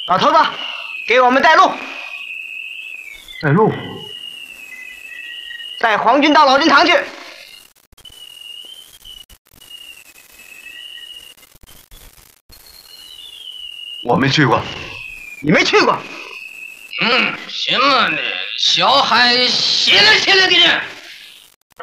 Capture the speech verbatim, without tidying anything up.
老头子，给我们带路。 带路。 带皇军到老君堂去。 我没去过。 你没去过？ 嗯，行啊，你小孩歇了歇了给你。